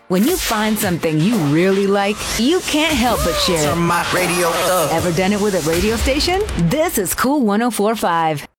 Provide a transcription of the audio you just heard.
When you find something you really like, you can't help but share it. Turn my radio up. Ever done it with a radio station? This is Cool 104.5.